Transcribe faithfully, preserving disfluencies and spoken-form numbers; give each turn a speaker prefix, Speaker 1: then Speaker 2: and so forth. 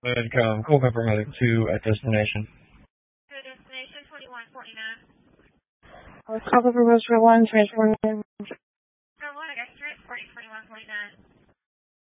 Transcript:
Speaker 1: Medcom, Colvin Paramedic two at destination.
Speaker 2: To destination twenty-one forty-nine.
Speaker 3: Uh, Colvin Paramedic one, transport